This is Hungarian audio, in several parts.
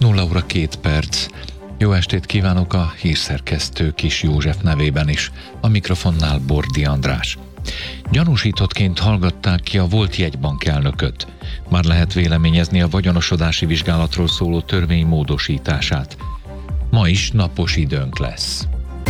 0 óra 2 perc. Jó estét kívánok a hírszerkesztő Kis József nevében is. A mikrofonnál Bordi András. Gyanúsítottként hallgatták ki a volt jegybank elnököt. Már lehet véleményezni a vagyonosodási vizsgálatról szóló törvény módosítását. Ma is napos időnk lesz.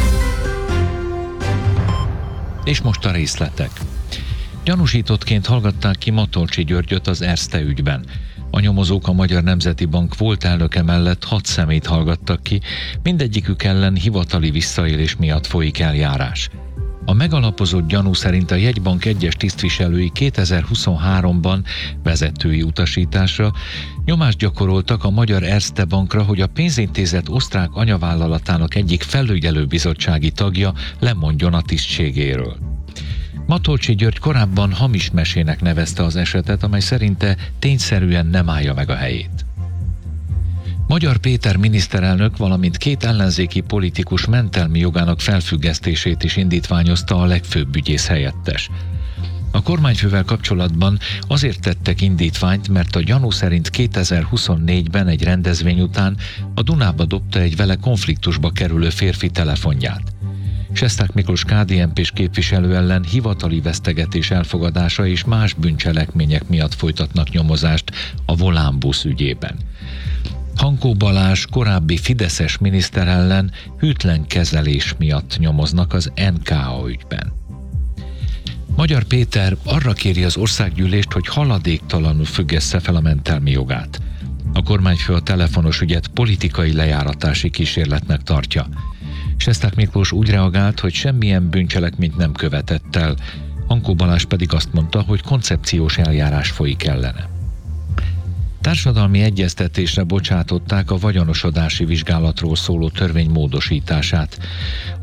És most a részletek. Gyanúsítottként hallgatták ki Matolcsy Györgyöt az Erste ügyben. A nyomozók a Magyar Nemzeti Bank volt elnöke mellett 6 személyt hallgattak ki, mindegyikük ellen hivatali visszaélés miatt folyik eljárás. A megalapozott gyanú szerint a jegybank egyes tisztviselői 2023-ban vezetői utasításra nyomást gyakoroltak a Magyar Erste Bankra, hogy a pénzintézet osztrák anyavállalatának egyik felügyelőbizottsági tagja lemondjon a tisztségéről. Matolcsy György korábban hamis mesének nevezte az esetet, amely szerinte tényszerűen nem állja meg a helyét. Magyar Péter miniszterelnök, valamint 2 ellenzéki politikus mentelmi jogának felfüggesztését is indítványozta a legfőbb ügyész helyettes. A kormányfővel kapcsolatban azért tettek indítványt, mert a gyanú szerint 2024-ben egy rendezvény után a Dunába dobta egy vele konfliktusba kerülő férfi telefonját. Sesták Miklós KDNP-s képviselő ellen hivatali vesztegetés elfogadása és más bűncselekmények miatt folytatnak nyomozást a Volánbusz ügyében. Hankó Balázs korábbi fideszes miniszter ellen hűtlen kezelés miatt nyomoznak az NKA ügyben. Magyar Péter arra kéri az országgyűlést, hogy haladéktalanul függessze fel a mentelmi jogát. A kormányfő a telefonos ügyet politikai lejáratási kísérletnek tartja. Sesták Miklós úgy reagált, hogy semmilyen bűncselekményt nem követett el, Hankó Balázs pedig azt mondta, hogy koncepciós eljárás folyik ellene. Társadalmi egyeztetésre bocsátották a vagyonosodási vizsgálatról szóló törvény módosítását.